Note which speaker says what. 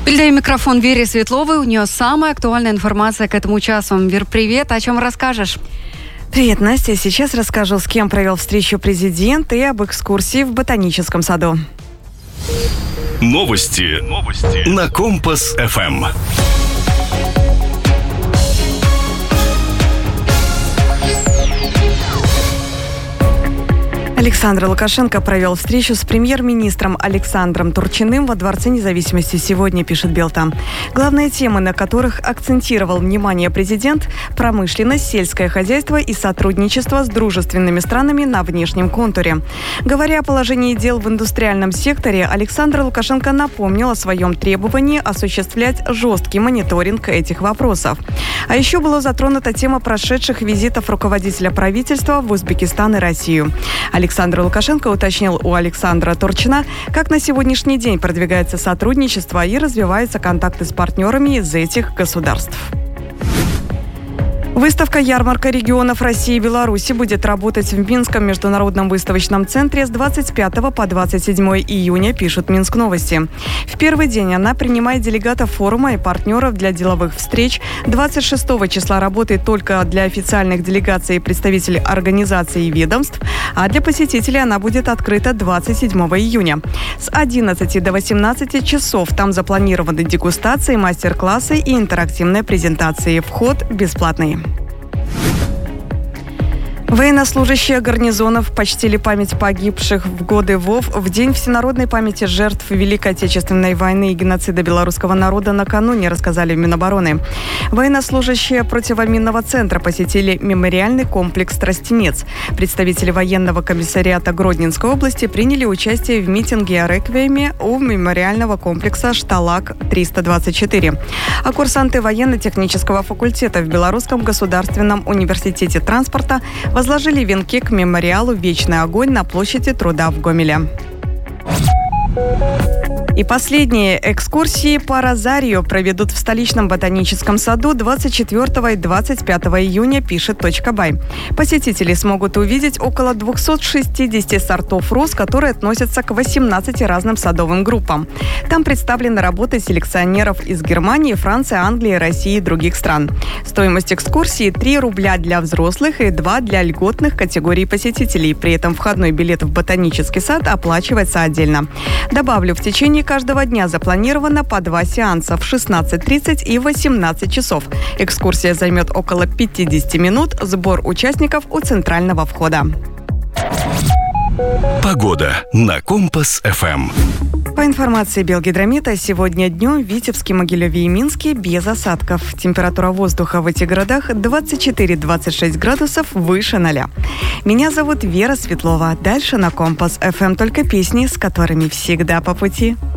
Speaker 1: Передаю микрофон Вере Светловой. У нее самая актуальная информация к этому часу. Вер, привет. О чем расскажешь?
Speaker 2: Привет, Настя. Сейчас расскажу, с кем провел встречу президент и об экскурсии в ботаническом саду.
Speaker 3: Новости на Компас-ФМ.
Speaker 2: Александр Лукашенко провел встречу с премьер-министром Александром Турчиным во Дворце независимости сегодня, пишет Белта. Главные темы, на которых акцентировал внимание президент – промышленность, сельское хозяйство и сотрудничество с дружественными странами на внешнем контуре. Говоря о положении дел в индустриальном секторе, Александр Лукашенко напомнил о своем требовании осуществлять жесткий мониторинг этих вопросов. А еще была затронута тема прошедших визитов руководителя правительства в Узбекистан и Россию. Александр Лукашенко уточнил у Александра Турчина, как на сегодняшний день продвигается сотрудничество и развиваются контакты с партнерами из этих государств. Выставка-ярмарка регионов России и Беларуси будет работать в Минском международном выставочном центре с 25 по 27 июня, пишут Минск Новости. В первый день она принимает делегатов форума и партнеров для деловых встреч. 26 числа работает только для официальных делегаций и представителей организаций и ведомств, а для посетителей она будет открыта 27 июня. С 11 до 18 часов там запланированы дегустации, мастер-классы и интерактивные презентации. Вход бесплатный. Военнослужащие гарнизонов почтили память погибших в годы ВОВ в День всенародной памяти жертв Великой Отечественной войны и геноцида белорусского народа накануне, рассказали в Минобороны. Военнослужащие противоминного центра посетили мемориальный комплекс «Тростенец». Представители военного комиссариата Гродненской области приняли участие в митинге о реквиеме у мемориального комплекса «Шталак-324». А курсанты военно-технического факультета в Белорусском государственном университете транспорта возложили венки к мемориалу «Вечный огонь» на площади Труда в Гомеле. И последние экскурсии по Розарио проведут в столичном ботаническом саду 24 и 25 июня, пишет .бай. Посетители смогут увидеть около 260 сортов роз, которые относятся к 18 разным садовым группам. Там представлены работы селекционеров из Германии, Франции, Англии, России и других стран. Стоимость экскурсии 3 рубля для взрослых и 2 для льготных категорий посетителей. При этом входной билет в ботанический сад оплачивается отдельно. Добавлю, в течение каждого дня запланировано по 2 сеанса в 16:30 и 18 часов. Экскурсия займет около 50 минут. Сбор участников у центрального входа.
Speaker 3: Погода на Компас-ФМ.
Speaker 2: По информации Белгидромета, сегодня днем в Витебске, Могилеве и Минске без осадков. Температура воздуха в этих городах 24-26 градусов выше 0. Меня зовут Вера Светлова. Дальше на Компас-ФМ только песни, с которыми всегда по пути.